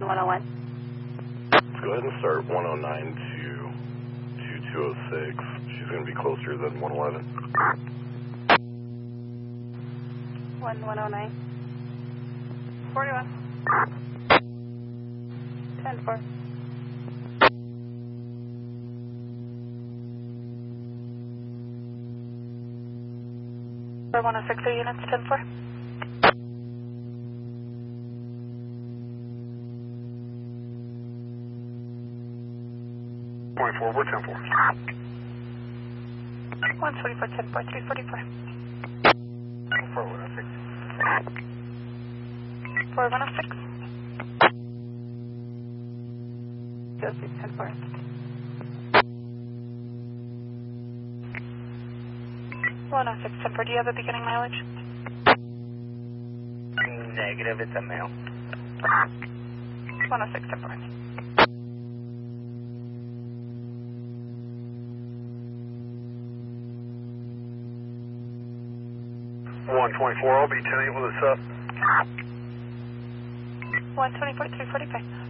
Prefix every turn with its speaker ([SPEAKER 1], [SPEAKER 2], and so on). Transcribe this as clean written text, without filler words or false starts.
[SPEAKER 1] 101.
[SPEAKER 2] Let's go ahead and start 109 to 2206. She's going to be closer than 111.
[SPEAKER 1] 109. 41. 10-4. For 106 units, 10-4.
[SPEAKER 2] Forward 10-4.
[SPEAKER 1] 124, 10-4, 344.
[SPEAKER 2] 4106.
[SPEAKER 1] 4106. 206, 10-4. 106, 10-4. Do you have a beginning mileage?
[SPEAKER 3] Negative, it's a male.
[SPEAKER 1] 106, 10-4.
[SPEAKER 2] 124, I'll be 10-8 with us up.
[SPEAKER 1] 124, 345.